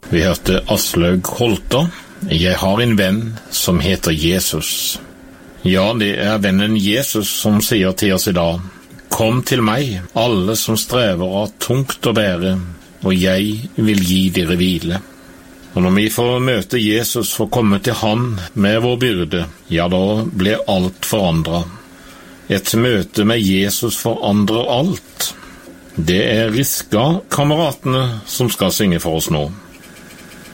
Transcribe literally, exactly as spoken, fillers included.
Vi hørte Aslaug Holter. Jeg har en venn som heter Jesus. Ja, det er vennen Jesus som sier til oss i dag: Kom til meg, alle som strever og har tungt å bære, og jeg vil gi dere hvile. Og når vi får møte Jesus, får komme til han med vår byrde, ja, da blir alt forandret. Et møte med Jesus forandrer alt. Det er Riska-kameratene som skal synge for oss nå.